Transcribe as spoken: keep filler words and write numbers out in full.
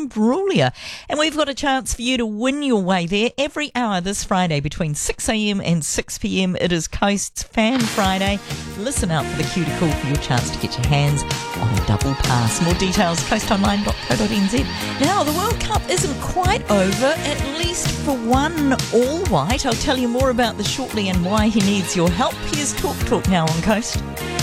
Imbruglia. And we've got a chance for you to win your way there every hour this Friday between six a.m. and six p.m. It is Coast's Fan Friday. Listen out for the cue to call for your chance to get your hands on a double pass. More details, coast online dot co dot n z. Now, the World Cup isn't quite over, at least for one all-white. I'll tell you more about this shortly and why he needs your help. Here's Talk Talk now on Coast.